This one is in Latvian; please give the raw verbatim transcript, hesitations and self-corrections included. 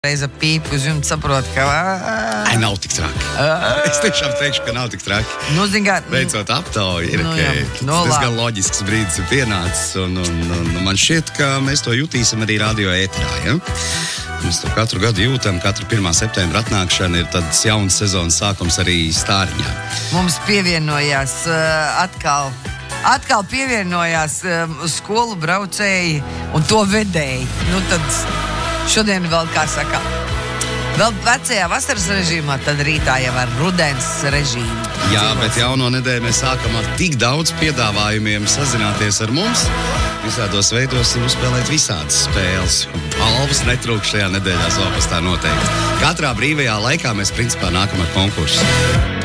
Reiz ar pīpi uz jumta saprot, ka... Ai, nav tik traki. Es tiešām teikšu, ka nav tik traki. Nu, zin kā... Beidzot aptauja ir, Nu, ka jā. Nu, tas diezgan labi. loģisks brīdis ir pienācis. Un, un, un, un man šķiet, ka mēs to jutīsim arī radio ēterā, ja? Mēs to katru gadu jūtam, katru pirmā septembra atnākšana ir tāds jauns sezonas sākums arī Stāriņā. Mums pievienojās uh, atkal... Atkal pievienojās um, skolu braucēji un to vedēji. Nu, tad šodien vēl, kā saka, vēl vecajā vasaras režīmā, tad rītā jau ar rudens režīmu. Jā, bet jauno nedēļu mēs sākam ar tik daudz piedāvājumiem sazināties ar mums. Visādos veidos un uzspēlēt visādas spēles. Balvas netrūkst šajā nedēļā Zopastā noteikti. Katrā brīvajā laikā mēs principā nākam ar konkursu.